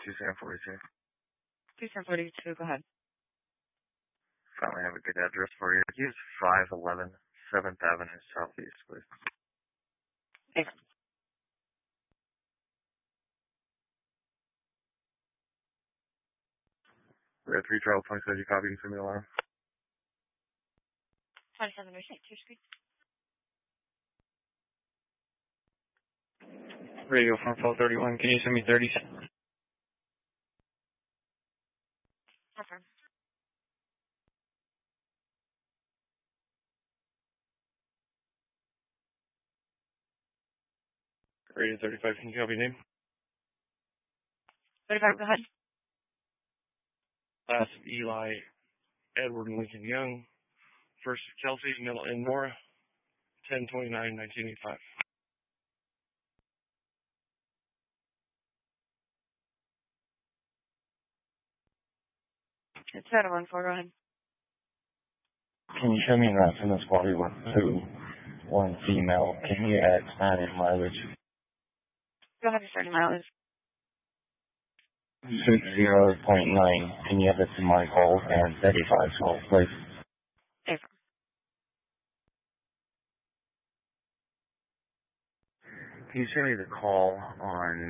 Tucson 42. Tucson 42, go ahead. Finally have a good address for you. Use 511 7th Avenue Southeast, please. Thanks. We have 3 travel points. As you copy, you send me the alarm. 27 or St. Street. Radio from 1231. Can you send me 30? Confirm. Radio 35. Can you copy your name? 35, go ahead. Last Eli Edward Lincoln Young. First Kelsey, middle and Nora. 10/29/1985. It's 714, go ahead. Can you show me that from the squad with 1 female? Can you add standard mileage? Go ahead, your starting mileage. 60.9. Can you add it to my call and 35 call, please? Thanks. Can you send me the call on